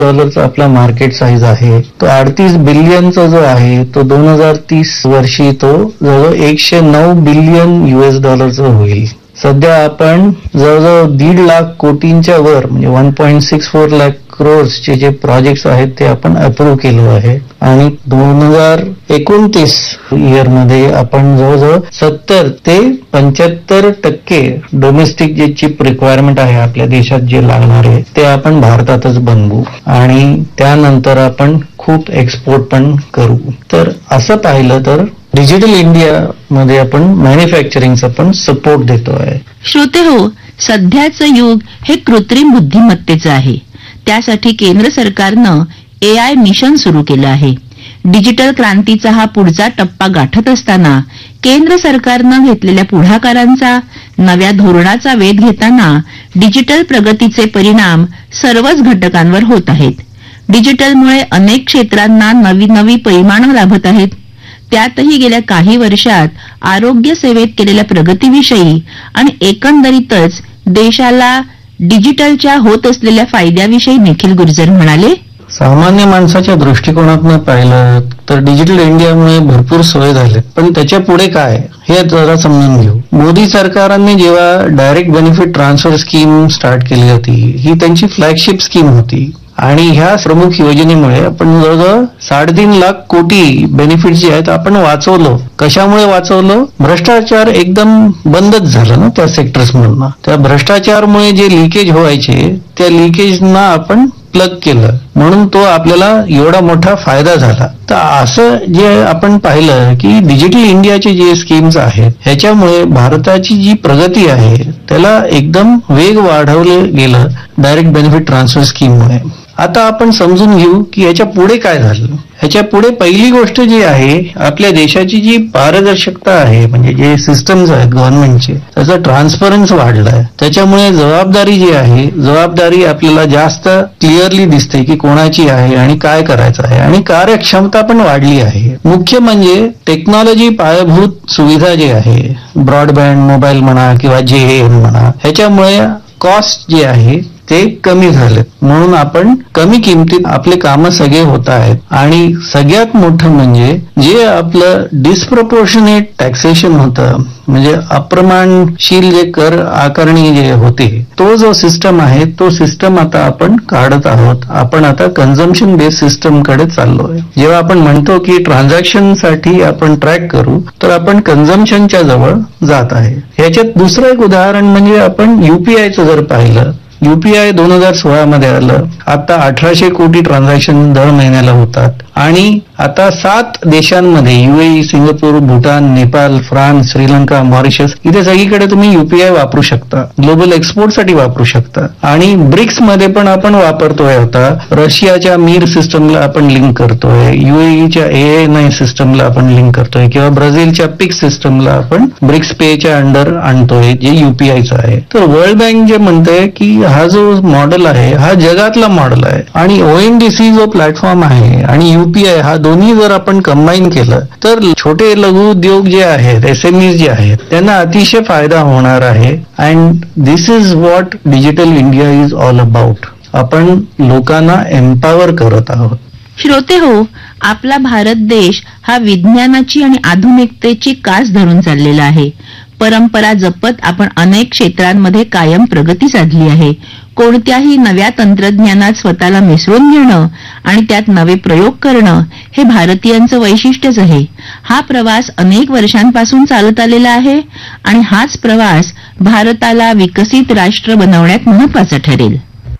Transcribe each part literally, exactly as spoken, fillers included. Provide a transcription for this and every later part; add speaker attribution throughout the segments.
Speaker 1: डॉलरचा आपला market size आहे. तो अडतीस बिलियनचा जो आहे तो दोन हजार तीस वर्षी तो जवळजवळ एकशे नऊ बिलियन युएस डॉलरचा होईल. सध्या आपण जवळजवळ दीड लाख कोटींच्या वर म्हणजे one point six four lakh क्रोर्सचे जे प्रोजेक्ट्स आहेत ते आपण अप्रूव्ह केलो आहे आणि दोन हजार एकोणतीस इयर मध्ये आपण जवळजवळ सत्तर ते पंच्याहत्तर टक्के डोमेस्टिक जे चिप रिक्वायरमेंट आहे आपल्या देशात जे लागणार आहे ते आपण भारतातच बनवू आणि त्यानंतर आपण खूप एक्सपोर्ट पण करू. तर असं पाहिलं तर डिजिटल इंडिया मध्ये आपण मॅन्युफॅक्चरिंगचा पण सपोर्ट देतो आहे.
Speaker 2: श्रोते हो, सध्याचं युग हे कृत्रिम बुद्धिमत्तेचं आहे. त्यासाठी केंद्र सरकारनं ए आय मिशन सुरू केलं आहे. डिजिटल क्रांतीचा हा पुढचा टप्पा गाठत असताना केंद्र सरकारनं घेतलेल्या पुढाकारांचा नव्या धोरणाचा वेध घेताना डिजिटल प्रगतीचे परिणाम सर्वच घटकांवर होत आहेत. डिजिटलमुळे अनेक क्षेत्रांना नवी नवी परिमाणं लाभत आहेत. त्यातही गेल्या काही वर्षात आरोग्य सेवेत केलेल्या प्रगतीविषयी आणि एकंदरीतच देशाला डिजिटलच्या होत असलेल्या फायद्याविषयी निखिल गुर्जर म्हणाले,
Speaker 1: सामान्य माणसाच्या दृष्टिकोनातून पाहिलं तर डिजिटल इंडियामुळे भरपूर सोय झाल्या, पण त्याच्या पुढे काय हे जरा समजून घेऊ. मोदी सरकारने जेव्हा direct benefit transfer scheme start केली होती ही त्यांची फ्लॅगशिप स्कीम होती आणि ह्या प्रमुख योजनेमुळे आपण जवळजवळ साडेतीन लाख कोटी बेनिफिट जे आहेत आपण वाचवलो. कशामुळे वाचवलो? भ्रष्टाचार एकदम बंदच झालं ना त्या सेक्टर्स मधनं. त्या भ्रष्टाचारमुळे जे लिकेज व्हायचे त्या लिकेजना आपण प्लग केलं म्हणून तो आपल्याला एवढा मोठा फायदा झाला. तर असं जे आपण पाहिलं की डिजिटल इंडियाचे जे स्कीम्स आहेत ह्याच्यामुळे भारताची जी प्रगती आहे त्याला एकदम वेग वाढवलं गेलं डायरेक्ट बेनिफिट ट्रान्सफर स्कीममुळे. आता आपण समजून घेऊ की याच्या पुढे काय झालं. ह्याच्या पुढे पहिली गोष्ट जी आहे आपल्या देशाची जी पारदर्शकता आहे म्हणजे जे सिस्टम्स आहेत गव्हर्नमेंटचे त्याचं ट्रान्सपरन्स वाढलंय. त्याच्यामुळे जबाबदारी जी आहे जबाबदारी आपल्याला जास्त क्लिअरली दिसते की कोणाची आहे आणि काय करायचं आहे आणि कार्यक्षमता पण वाढली आहे. मुख्य म्हणजे टेक्नॉलॉजी पायाभूत सुविधा जी आहे ब्रॉडबँड मोबाईल म्हणा किंवा जे एम म्हणा ह्याच्यामुळे कॉस्ट जे आहे ते कमी झालेत म्हणून आपण कमी किमतीत आपले कामं सगळे होत आहेत. आणि सगळ्यात मोठं म्हणजे जे आपलं डिस्प्रपोर्शनेट टॅक्सेशन होतं म्हणजे अप्रमाणशील जे कर आकारणी जे होते तो जो सिस्टम आहे तो सिस्टम आता आपण काढत आहोत. आपण आता कन्झम्पशन बेस्ड सिस्टम कडे चाललोय. जेव्हा आपण म्हणतो की ट्रान्झॅक्शन साठी आपण ट्रॅक करू तर आपण कन्झम्पशनच्या जवळ जात आहे. ह्याच्यात दुसरं एक उदाहरण म्हणजे आपण युपीआयचं जर पाहिलं युपीआय दोन हजार सोळा मध्ये आलं. आता अठराशे कोटी ट्रान्झॅक्शन दर महिन्याला होतात आणि आता सात देशांमध्ये UAE, Singapore, Bhutan, Nepal, France, Sri Lanka, Mauritius इथे सगळीकडे तुम्ही युपीआय वापरू शकता. ग्लोबल एक्सपोर्ट साठी वापरू शकता आणि ब्रिक्स मध्ये पण आपण वापरतोय. आता रशियाच्या मीर सिस्टमला आपण लिंक करतोय, युएईच्या एएनआय सिस्टमला आपण लिंक करतोय किंवा ब्राझीलच्या पिक सिस्टमला आपण ब्रिक्स पेच्या अंडर आणतोय जे युपीआयचं आहे. तर वर्ल्ड बँक जे म्हणते की हा जो मॉडेल आहे हा जगातला मॉडेल आहे आणि ओएनडीसी जो प्लॅटफॉर्म आहे आणि युपीआय हा दोन्ही जर आपण कंबाईन केलं तर छोटे लघु उद्योग जे आहेत एसएमई जे आहेत त्यांना अतिशय फायदा होणार आहे. And this is what digital India is all about. आपण लोकांना एम्पॉवर करत आहोत.
Speaker 2: श्रोते हो, आपला भारत देश हा विज्ञानाची आणि आधुनिकतेची कास धरून चाललेला आहे. परंपरा जपत आपण अनेक क्षेत्रांमध्ये कायम प्रगती साधली आहे. कोणत्याही नव्या तंत्रज्ञानात स्वतःला मिसळून घेणं आणि त्यात नवे प्रयोग करणं हे भारतीयांचं वैशिष्ट्यच आहे. हा प्रवास अनेक वर्षांपासून चालत आलेला आहे आणि हाच प्रवास भारताला विकसित राष्ट्र बनवण्यात महत्वाचा ठरेल.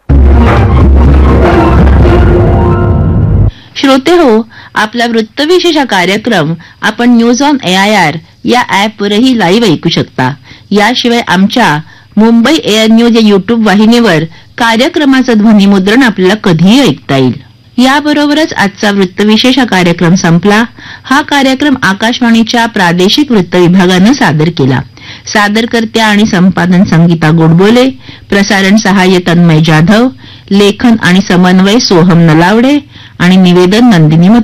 Speaker 2: श्रोते हो, आपला वृत्तविशेष कार्यक्रम आपण न्यूज ऑन एआयआर या ऍपवरही लाईव्ह ऐकू शकता. याशिवाय आमच्या मुंबई एअर न्यूज या युट्यूब वाहिनीवर कार्यक्रमाचं ध्वनिमुद्रण आपल्याला कधीही ऐकता येईल. याबरोबरच आजचा वृत्तविशेष हा कार्यक्रम संपला. हा कार्यक्रम आकाशवाणीच्या प्रादेशिक वृत्त विभागानं सादर केला. सादरकर्त्या आणि संपादन संगीता गोडबोले, प्रसारण सहाय्य तन्मय जाधव, लेखन आणि समन्वय सोहम नलावडे आणि निवेदन नंदिनी